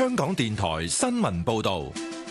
香港電台新聞報道。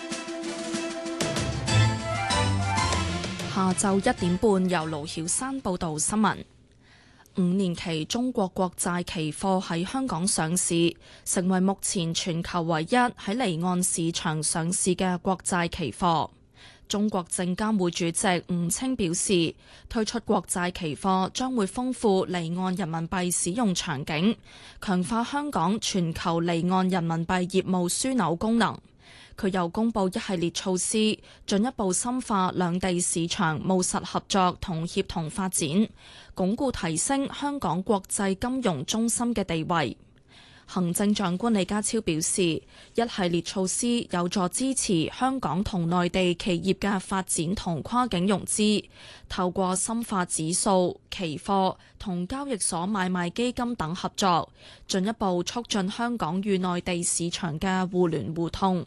下晝1點半，由盧曉珊報道新聞。5年期中國國債期貨喺香港上市，成為目前全球唯一喺離岸市場上市嘅國債期貨。中國證監會主席吳清表示，推出國債期貨將會豐富離岸人民幣使用場景，強化香港全球離岸人民幣業務樞紐功能。佢又公布一系列措施，進一步深化兩地市場務實合作同協同發展，鞏固提升香港國際金融中心嘅地位。行政長官李家超表示，一系列措施有助支持香港同內地企業嘅發展同跨境融資，透過深化指數、期貨同交易所買賣基金等合作，進一步促進香港與內地市場嘅互聯互通。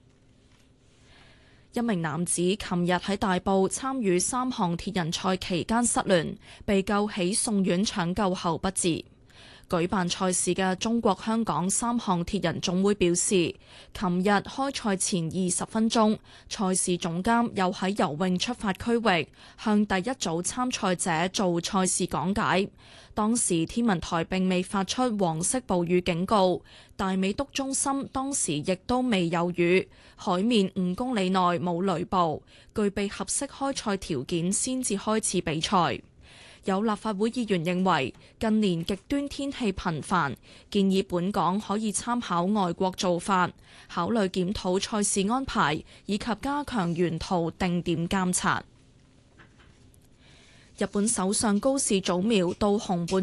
一名男子琴日喺大埔參與3項鐵人賽期間失聯，被救起送院搶救後不治。舉辦賽事嘅中國香港3項鐵人總會表示，琴日開賽前20分鐘，賽事總監又喺游泳出發區域向第一組參賽者做賽事講解。當時天文台並未發出黃色暴雨警告，大美督中心當時亦都未有雨，海面5公里內冇雷暴，具備合適開賽條件先至開始比賽。有立法會議員認為近年極端天氣頻繁，建議本港可以參考外國做法，考慮檢討賽事安排，以及加強沿途定點監察。日本首相高市早苗到熊本